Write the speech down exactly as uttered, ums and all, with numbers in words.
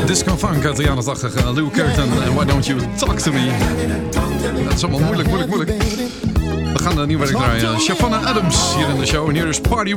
Disco Funk uit de jaren tachtig. Uh, Lou Curtin en Why Don't You Talk To Me. Dat is allemaal moeilijk, moeilijk, moeilijk. We gaan de nieuwe werk draaien. Shavonne Adams hier in de show. En hier is Party